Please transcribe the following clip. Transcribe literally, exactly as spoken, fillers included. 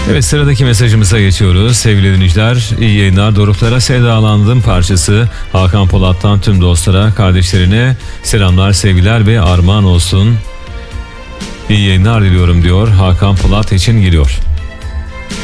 Evet, sıradaki mesajımıza geçiyoruz. Sevgili dinleyiciler, iyi yayınlar. Doruklara sevdalandım parçası Hakan Polat'tan tüm dostlara, kardeşlerine selamlar, sevgiler ve armağan olsun. İyi yayınlar diliyorum diyor. Hakan Polat için geliyor.